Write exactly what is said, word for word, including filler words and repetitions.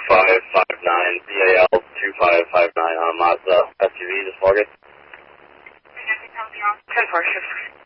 five five nine, B A L two five five nine on a Mazda S U V, this mortgage. ten four.